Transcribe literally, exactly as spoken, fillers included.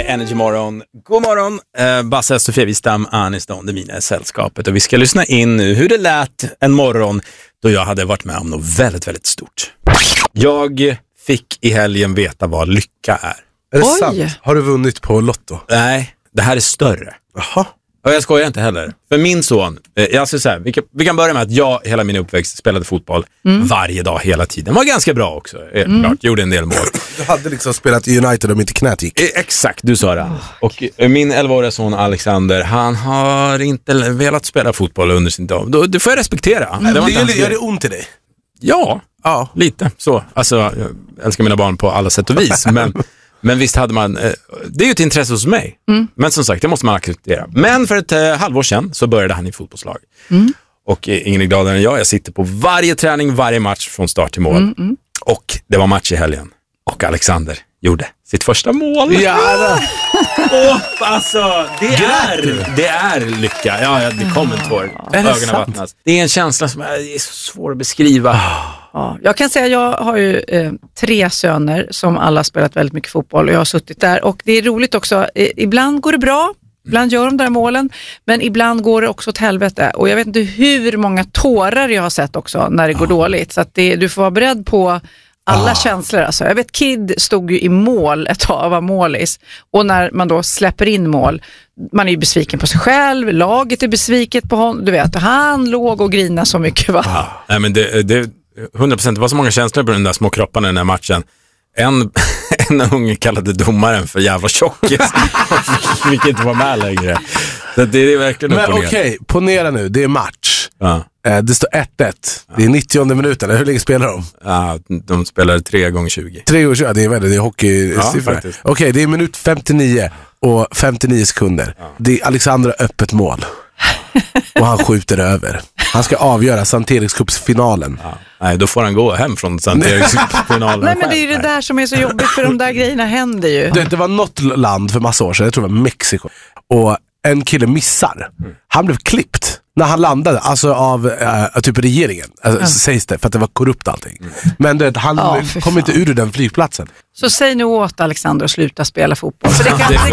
Energy Morgon. God morgon, eh, Basse, Sofia Wistam, Anis Don Demina i sällskapet. Och vi ska lyssna in nu hur det lät en morgon då jag hade varit med om något väldigt, väldigt stort. Jag fick i helgen veta vad lycka är. Är det Oj. sant? Har du vunnit på Lotto? Nej, det här är större. Jaha. Och jag skojar inte heller. För min son, eh, jag ska säga, vi kan, vi kan börja med att jag hela min uppväxt spelade fotboll mm. varje dag hela tiden. Var ganska bra också, helt mm. klart. Gjorde en del mål. Du hade liksom spelat i United om inte knät gick. Eh, exakt, du sa det. Oh. Och eh, min elvaåriga son Alexander, han har inte velat spela fotboll under sin dag. Då, det får jag respektera. Mm. Det var det, gör det ont i dig? Ja, ja, lite så. Alltså, jag älskar mina barn på alla sätt och vis, men... Men visst hade man, eh, det är ju ett intresse hos mig. Mm. Men som sagt, det måste man acceptera. Men för ett eh, halvår sedan så började han i fotbollslag. Mm. Och eh, ingen är gladare än jag. Jag sitter på varje träning, varje match från start till mål. Mm, mm. Och det var match i helgen. Och Alexander gjorde sitt första mål. Ja, oh, alltså, det är, det är lycka. Ja, ja det kommer en tår. Ögonen vattnas. Det är en känsla som är så svår att beskriva. Ja, jag kan säga att jag har ju eh, tre söner som alla spelat väldigt mycket fotboll och jag har suttit där. Och det är roligt också, eh, ibland går det bra, ibland gör de där målen, men ibland går det också åt helvete. Och jag vet inte hur många tårar jag har sett också när det går oh. dåligt. Så att det, du får vara beredd på alla ah. känslor. Alltså. Jag vet, Kid stod ju i mål ett tag, var målis. Och när man då släpper in mål, man är ju besviken på sig själv, laget är besviket på honom. Du vet, han låg och grinade så mycket, va? Ah. Nej, men det... det... hundra procent, det var så många känslor på den där små kropparna i den här matchen. En, en unge kallade domaren för jävla tjockis. Vilket inte var med längre. Så det är verkligen Men okej, okay, ponera nu, det är match. Ja. Eh, det står ett ett. Ja. Det är nittionde minuten. Hur länge spelar de? Ja, de spelar tre gånger tjugo. tre gånger tjugo, det är väldigt, det är hockey. Ja, okej, okay, det är minut femtionio och femtionio sekunder. Ja. Det är Alexander öppet mål. Och han skjuter över. Han ska avgöra Sankt Erikscupsfinalen. Ja. Nej, då får han gå hem från Sankt Erikscupsfinalen. Nej, men det är ju det där som är så jobbigt, för de där grejerna händer ju. Det, det var något land för massa år sedan, jag tror det var Mexiko. Och en kille missar. Han blev klippt när han landade, alltså av äh, typ regeringen, alltså, ja. sägs det, för att det var korrupt allting. Mm. Men det, han ja, kom inte ur den flygplatsen. Så säg nu åt Alexander att sluta spela fotboll. För det kan, det